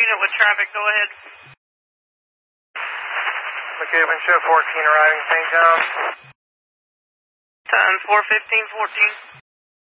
unit with traffic, go ahead. Okay, windshield 14 arriving St. John's. Times 415-14.